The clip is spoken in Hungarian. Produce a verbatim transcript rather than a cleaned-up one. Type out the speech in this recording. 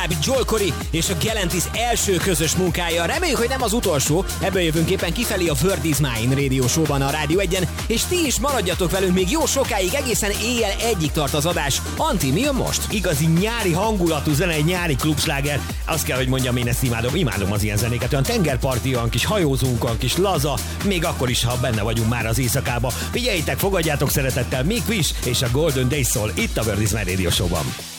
Joel Corey és a Galantis első közös munkája. Reméljük, hogy nem az utolsó. Ebből jövünk éppen kifelé a Word is Mine Radio Show-ban a Rádió egyen, és ti is maradjatok velünk még jó sokáig, egészen éjjel egyig tart az adás. Anti, mi jön most? Igazi nyári hangulatú zene, egy nyári klubsláger. Azt kell, hogy mondjam, én ezt imádom, imádom az ilyen zenéket. Olyan tengerparti, olyan kis hajózunk, olyan kis laza, még akkor is, ha benne vagyunk már az éjszakába. Figyeljétek, fogadjátok szeretettel Mick Wish és a Golden Days Soul itt a Word is Mine Radio Show-ban.